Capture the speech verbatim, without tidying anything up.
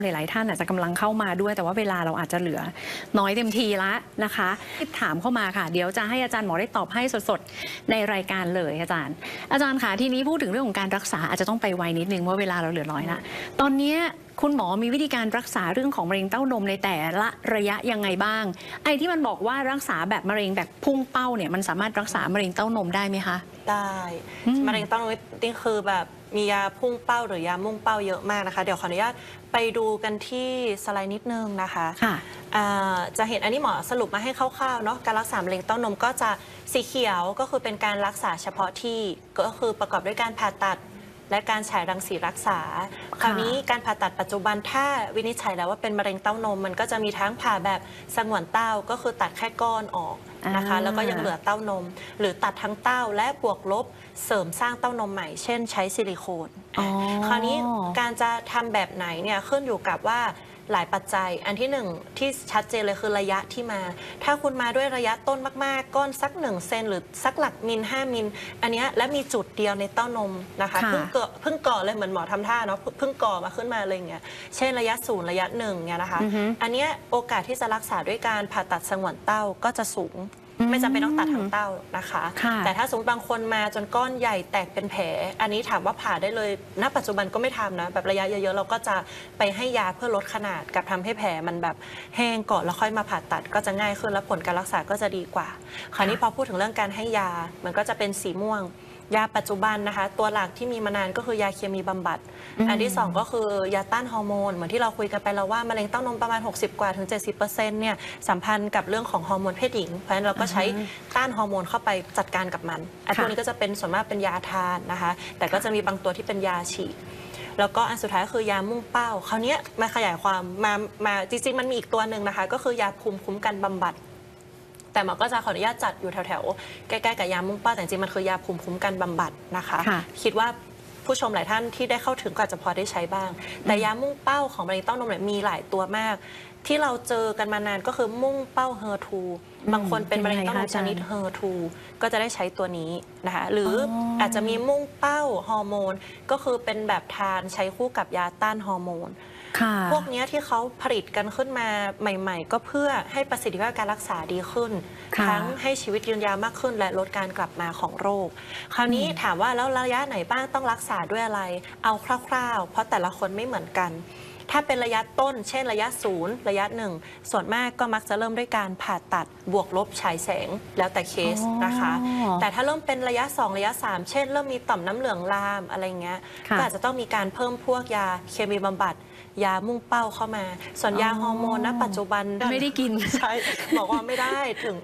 หลายๆท่านอาจจะกำลังเข้ามาด้วยแต่ว่าเวลาเราอาจจะเหลือน้อยเต็มทีละนะคะถามเข้ามาค่ะเดี๋ยวจะให้อาจารย์หมอได้ตอบให้สดๆในรายการเลยอาจารย์อาจารย์ค่ะทีนี้พูดถึงเรื่องของการรักษาอาจจะต้องไปไวนิดนึงว่าเวลาเราเหลือน้อยละตอนนี้คุณหมอมีวิธีการรักษาเรื่องของมะเร็งเต้านมในแต่ละระยะยังไงบ้างไอ้ที่มันบอกว่ารักษาแบบมะเร็งแบบพุ่งเป้าเนี่ยมันสามารถรักษามะเร็งเต้านมได้ไหมคะได้มะเร็งเต้านมนี่คือแบบมียาพุ่งเป้าหรือยามุ่งเป้าเยอะมากนะคะเดี๋ยวขออนุญาตไปดูกันที่สไลด์นิดนึงนะคะค่ะจะเห็นอันนี้หมอสรุปมาให้คร่าวๆเนาะการรักษามะเร็งเต้านมก็จะสีเขียวก็คือเป็นการรักษาเฉพาะที่ก็คือประกอบด้วยการผ่าตัดและการฉายรังสีรักษาคราวนี้การผ่าตัดปัจจุบันถ้าวินิจฉัยแล้วว่าเป็นมะเร็งเต้านมมันก็จะมีทั้งผ่าแบบสงวนเต้าก็คือตัดแค่ก้อนออกนะคะแล้วก็ยังเหลือเต้านมหรือตัดทั้งเต้าและบวกลบเสริมสร้างเต้านมใหม่เช่นใช้ซิลิโคนคราวนี้การจะทำแบบไหนเนี่ยขึ้นอยู่กับว่าหลายปัจจัยอันที่หนึ่งที่ชัดเจนเลยคือระยะที่มาถ้าคุณมาด้วยระยะต้นมากๆก้อนสักหนึ่งเซนหรือสักหลักมิลห้ามิลอันนี้และมีจุดเดียวในเต้านมนะคะเพิ่งเกิดเพิ่งก่อเลยเหมือนหมอทำท่าเนาะเพิ่งก่อมาขึ้นมาเลยอย่างเงี้ยเช่นระยะศูนย์ระยะหนึ่งเนี่ยนะคะอันนี้โอกาสที่จะรักษาด้วยการผ่าตัดสงวนเต้าก็จะสูงไม่จำเป็นต้องตัดทั้งเต้านะคะแต่ถ้าสมมติบางคนมาจนก้อนใหญ่แตกเป็นแผลอันนี้ถามว่าผ่าได้เลยณปัจจุบันก็ไม่ทำนะแบบระยะเยอะๆเราก็จะไปให้ยาเพื่อลดขนาดกับทำให้แผลมันแบบแห้งก่อนแล้วค่อยมาผ่าตัดก็จะง่ายขึ้นและผลการรักษาก็จะดีกว่าคราวนี้พอพูดถึงเรื่องการให้ยามันก็จะเป็นสีม่วงยาปัจจุบันนะคะตัวหลักที่มีมานานก็คือยาเคมีบำบัดอันที่สองก็คือยาต้านฮอร์โมนเหมือนที่เราคุยกันไปแล้วว่ามะเร็งเต้านมประมาณหกสิบกว่าถึง เจ็ดสิบเปอร์เซ็นต์ เนี่ยสัมพันธ์กับเรื่องของฮอร์โมนเพศหญิงเพราะฉะนั้นเราก็ใช้ต้านฮอร์โมนเข้าไปจัดการกับมันไอ้ตัวนี้ก็จะเป็นส่วนมากเป็นยาทานนะคะแต่ก็จะมีบางตัวที่เป็นยาฉีดแล้วก็อันสุดท้ายคือยามุ่งเป้าคราวนี้มาขยายความมามาจริงๆมันมีอีกตัวหนึ่งนะคะก็คือยาภูมิคุ้มกันบำบัดแต่หมอก็จะขออนุญาตจัดอยู่แถวๆใกล้ๆกับยามุ่งเป้าแต่จริงๆมันคือยาภูมิคุ้มกันบำบัดนะคะคิดว่าผู้ชมหลายท่านที่ได้เข้าถึงก็อาจจะพอได้ใช้บ้างแต่ยามุ่งเป้าของมะเร็งเต้านมเนี่ยมีหลายตัวมากที่เราเจอกันมานานก็คือมุ่งเป้าเฮอร์ทูบางคนเป็นมะเร็งเต้านมชนิดเฮอร์ทูก็จะได้ใช้ตัวนี้นะคะหรืออาจจะมีมุ่งเป้าฮอร์โมนก็คือเป็นแบบทานใช้คู่กับยาต้านฮอร์โมนพวกนี้ที่เขาผลิตกันขึ้นมาใหม่ๆก็เพื่อให้ประสิทธิภาพการรักษาดีขึ้นทั้งให้ชีวิตยืนยาวมากขึ้นและลดการกลับมาของโรคคราวนี้ถามว่าแล้วระยะไหนบ้างต้องรักษาด้วยอะไรเอาคร่าวๆเพราะแต่ละคนไม่เหมือนกันถ้าเป็นระยะต้นเช่นระยะศูนย์ระยะหนึ่งส่วนมากก็มักจะเริ่มด้วยการผ่าตัดบวกลบฉายแสงแล้วแต่เคสนะคะแต่ถ้าเริ่มเป็นระยะสองระยะสามเช่นเริ่มมีต่อมน้ำเหลืองลามอะไรเงี้ยก็อาจจะต้องมีการเพิ่มพวกยาเคมีบำบัดยามุ่งเป้าเข้ามาส่วนยาฮอร์โมนณปัจจุบันไม่ได้กินใช่บอกว่าไม่ได้ถึง